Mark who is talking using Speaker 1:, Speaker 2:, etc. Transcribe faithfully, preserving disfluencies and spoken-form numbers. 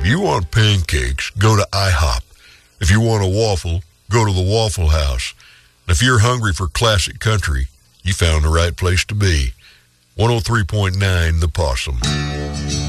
Speaker 1: you want pancakes, go to IHOP. If you want a waffle, go to the Waffle House. And if you're hungry for classic country, you found the right place to be. one oh three point nine The Possum.